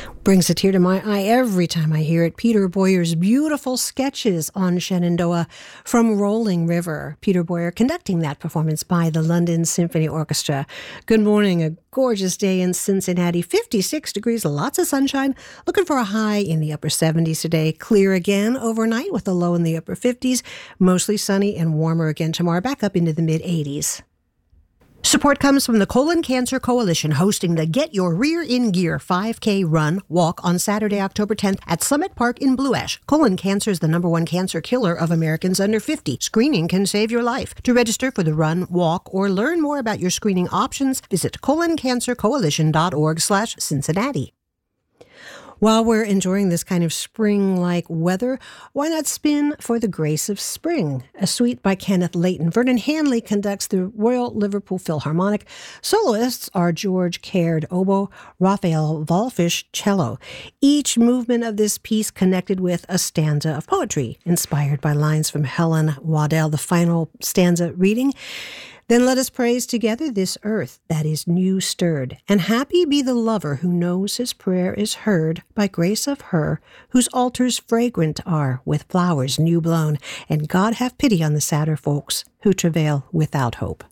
Brings a tear to my eye every time I hear it. Peter Boyer's beautiful sketches on Shenandoah from Rolling River. Peter Boyer conducting that performance by the London Symphony Orchestra. Good morning. A gorgeous day in Cincinnati. 56 degrees, lots of sunshine. Looking for a high in the upper 70s today. Clear again overnight with a low in the upper 50s. Mostly sunny and warmer again tomorrow. Back up into the mid 80s. Support comes from the Colon Cancer Coalition hosting the Get Your Rear in Gear 5K run walk on Saturday, October 10th at Summit Park in Blue Ash. Colon cancer is the #1 cancer killer of Americans under 50. Screening can save your life. To register for the run, walk, or learn more about your screening options, visit coloncancercoalition.org/Cincinnati. While we're enjoying this kind of spring-like weather, why not spin for the grace of spring? A suite by Kenneth Layton. Vernon Hanley conducts the Royal Liverpool Philharmonic. Soloists are George Caird oboe, Raphael Wallfisch cello. Each movement of this piece connected with a stanza of poetry, inspired by lines from Helen Waddell, the final stanza reading. Then let us praise together this earth that is new stirred, and happy be the lover who knows his prayer is heard by grace of her, whose altars fragrant are with flowers new blown, and God have pity on the sadder folks who travail without hope.